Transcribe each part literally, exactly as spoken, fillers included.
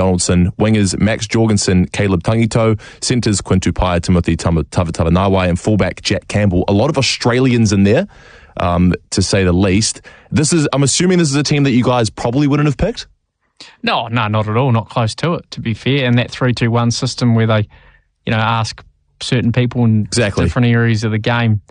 Donaldson, wingers Max Jorgensen, Caleb Tangito, centres Quinn Tupaia, Timothy Tavatavanawai, and fullback Jack Campbell. A lot of Australians in there, um, to say the least. This is, I'm assuming this is a team that you guys probably wouldn't have picked? No, no, not at all. Not close to it, to be fair. And that three two one system where they, you know, ask certain people in exactly. different areas of the game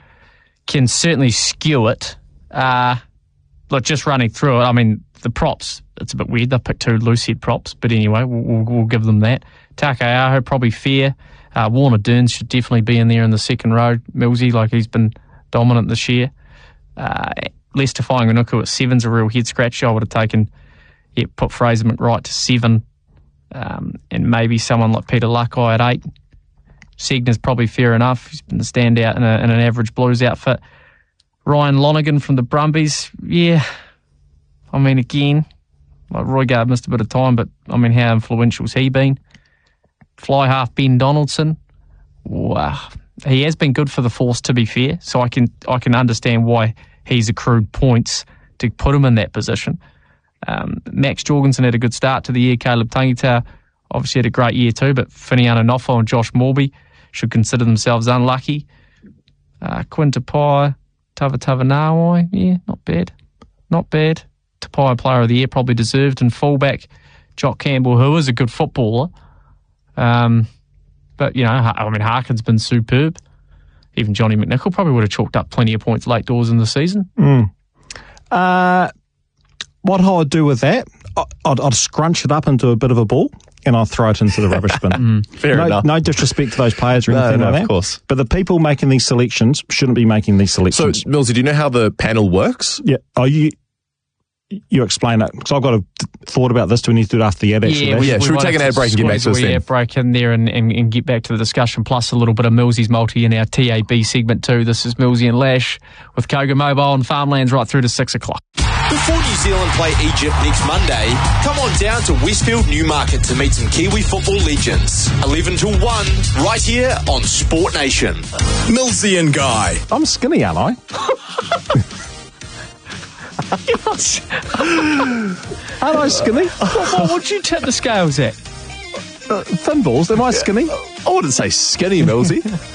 can certainly skew it. Uh, look, just running through it, I mean, the props, it's a bit weird. They picked two loose head props, but anyway, we'll, we'll, we'll give them that. Taukei'aho, probably fair. Uh, Warner Dearns should definitely be in there in the second row. Millsy, like he's been dominant this year. Uh, Lester Whainganuku at seven's a real head scratcher. I would have taken, yeah, put Fraser McWright to seven, um, and maybe someone like Peter Lakai at eight. Segner's probably fair enough. He's been the standout in, a, in an average Blues outfit. Ryan Lonergan from the Brumbies, yeah. I mean, again, like Roigard missed a bit of time, but I mean, how influential has he been? Fly half Ben Donaldson, wow, he has been good for the Force, to be fair. So I can I can understand why he's accrued points to put him in that position. Um, Max Jorgensen had a good start to the year. Caleb Tangita obviously had a great year too, but Finiana Nofo and Josh Morby should consider themselves unlucky. Uh, Quinn Tupaia, Tavatavanawai, yeah, not bad. Not bad. Tupaia Player of the Year, probably deserved. And fullback, Jock Campbell, who is a good footballer. Um, but, you know, I mean, Harkin's been superb. Even Johnny McNichol probably would have chalked up plenty of points late doors in the season. Mm. Uh, what I'd do with that, I'd, I'd scrunch it up into a bit of a ball and I'll throw it into the rubbish bin. mm, fair no, enough. No disrespect to those players or no, anything no, like that. of course. But the people making these selections shouldn't be making these selections. So, Millsy, do you know how the panel works? Yeah. Oh, you you explain it. Because I've got a thought about this. Do we need to do it after the ad, actually? Yeah, we, yeah. Should we, we take an ad break and get back to this then? ad break in there and, and, and get back to the discussion, plus a little bit of Millsy's multi in our T A B segment too. This is Millsy and Lash with Koga Mobile and Farmlands right through to six o'clock. Before New Zealand play Egypt next Monday, come on down to Westfield Newmarket to meet some Kiwi football legends. eleven till one, right here on Sport Nation. Millsy and Guy. I'm skinny, aren't I? Aren't I skinny? what, what, what did you tip the scales at? Uh, thin balls, am I skinny? I wouldn't say skinny, Millsy.